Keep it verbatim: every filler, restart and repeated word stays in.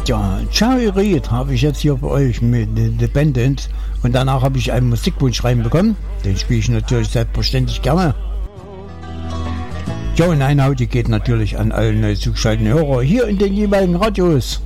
Ja, Cherry Reid habe ich jetzt hier für euch mit Dependent und danach habe ich einen Musikwunsch reinbekommen. Den spiele ich natürlich selbstverständlich gerne. Ja, und ein Audi geht natürlich an alle neu zugeschalteten Hörer hier in den jeweiligen Radios.